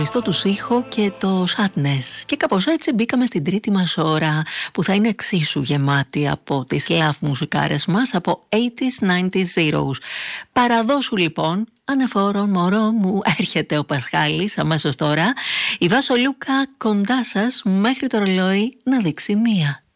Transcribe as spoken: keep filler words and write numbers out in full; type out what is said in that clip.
Του ήχο και το Sadness. Και κάπως έτσι μπήκαμε στην τρίτη μας ώρα, που θα είναι εξίσου γεμάτη από τις love μουσικάρες μας, από ογδόντα, ενενήντα, zeros. Παραδόσου λοιπόν, ανεφόρον μωρό μου, έρχεται ο Πασχάλης αμέσως τώρα. Η Βάσο Λούκα κοντά σας μέχρι το ρολόι να δείξει μία.